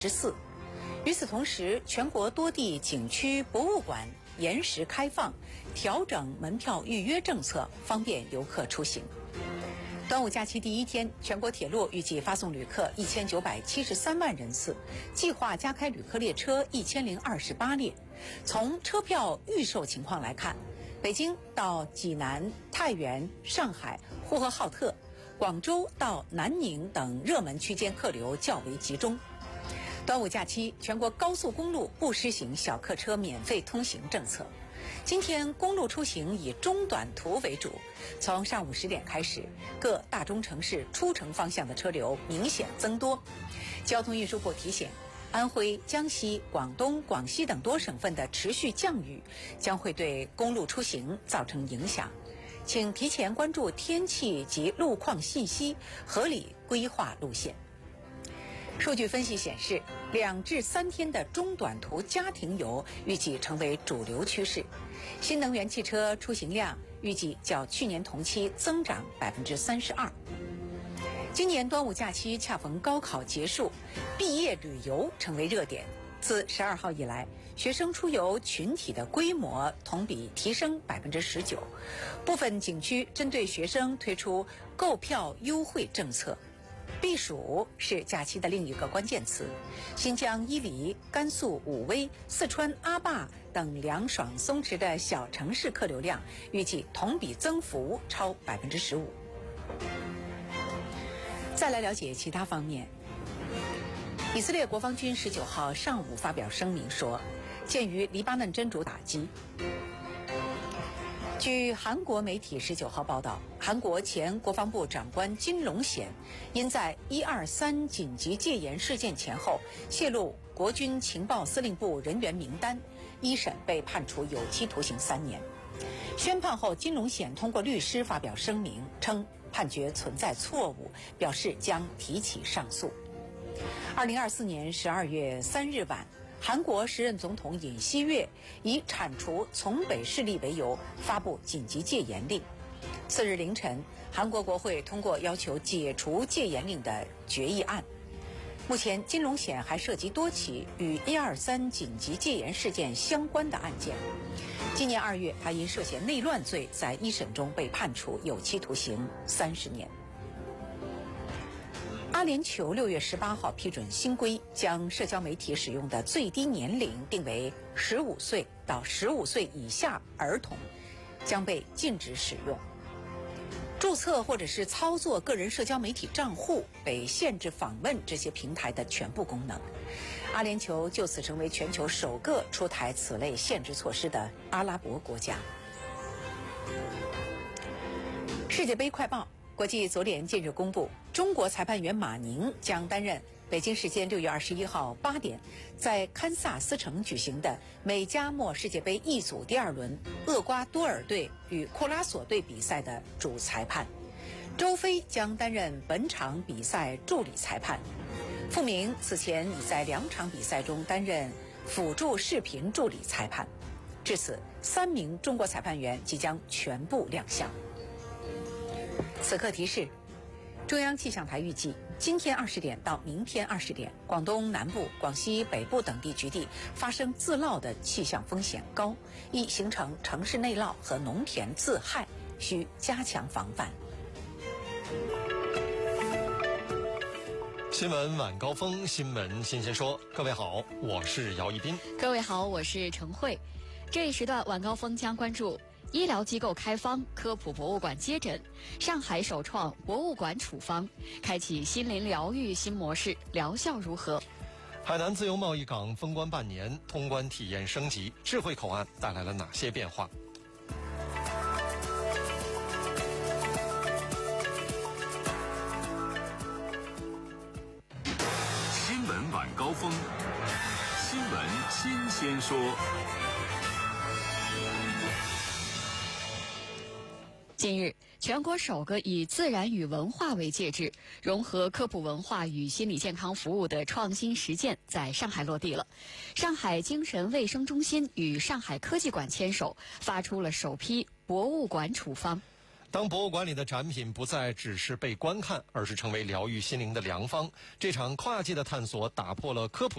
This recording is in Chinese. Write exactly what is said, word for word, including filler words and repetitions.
之四。与此同时，全国多地景区、博物馆延时开放，调整门票预约政策，方便游客出行。端午假期第一天，全国铁路预计发送旅客一千九百七十三万人次，计划加开旅客列车一千零二十八列。从车票预售情况来看，北京到济南、太原、上海、呼和浩特、广州到南宁等热门区间客流较为集中。端午假期，全国高速公路不实行小客车免费通行政策。今天公路出行以中短途为主，从上午十点开始，各大中城市出城方向的车流明显增多。交通运输部提醒，安徽、江西、广东、广西等多省份的持续降雨将会对公路出行造成影响，请提前关注天气及路况信息，合理规划路线。数据分析显示，两至三天的中短途家庭游预计成为主流趋势。新能源汽车出行量预计较去年同期增长百分之三十二。今年端午假期恰逢高考结束，毕业旅游成为热点。自十二号以来，学生出游群体的规模同比提升百分之十九。部分景区针对学生推出购票优惠政策。避暑是假期的另一个关键词。新疆伊犁、甘肃武威、四川阿坝等凉爽松弛的小城市客流量预计同比增幅超百分之十五。再来了解其他方面。以色列国防军十九号上午发表声明说，鉴于黎巴嫩真主打击。据韩国媒体十九号报道，韩国前国防部长官金龙显因在一二三紧急戒严事件前后泄露国军情报司令部人员名单，一审被判处有期徒刑三年。宣判后，金龙显通过律师发表声明，称判决存在错误，表示将提起上诉。二零二四年十二月三日晚，韩国时任总统尹锡悦以铲除从北势力为由发布紧急戒严令。次日凌晨，韩国国会通过要求解除戒严令的决议案。目前，金龙显还涉及多起与一二三紧急戒严事件相关的案件。今年二月，他因涉嫌内乱罪在一审中被判处有期徒刑三十年。阿联酋六月十八号批准新规，将社交媒体使用的最低年龄定为十五岁到十五岁以下儿童将被禁止使用。注册或者是操作个人社交媒体账户被限制访问这些平台的全部功能。阿联酋就此成为全球首个出台此类限制措施的阿拉伯国家。世界杯快报。国际足联近日公布，中国裁判员马宁将担任北京时间六月二十一号八点在堪萨斯城举行的美加墨世界杯 E 组第二轮厄瓜多尔队与库拉索队比赛的主裁判，周飞将担任本场比赛助理裁判。傅明此前已在两场比赛中担任辅助视频助理裁判。至此，三名中国裁判员即将全部亮相。此刻提示，中央气象台预计今天二十点到明天二十点，广东南部、广西北部等地局地发生自涝的气象风险高，易形成城市内涝和农田自害，需加强防范。 新闻晚高峰，新闻新鲜说。各位好，我是姚一斌。 各位好，我是陈慧。这一时段晚高峰将关注医疗机构开方，科普博物馆接诊，上海首创博物馆处方，开启心灵疗愈新模式，疗效如何？ 海南自由贸易港封关半年，通关体验升级，智慧口岸带来了哪些变化？ 新闻晚高峰，新闻新鲜说。 近日，全国首个以自然与文化为介质，融合科普文化与心理健康服务的创新实践在上海落地了。上海精神卫生中心与上海科技馆牵手，发出了首批博物馆处方。 当博物馆里的展品不再只是被观看，而是成为疗愈心灵的良方，这场跨界的探索打破了科普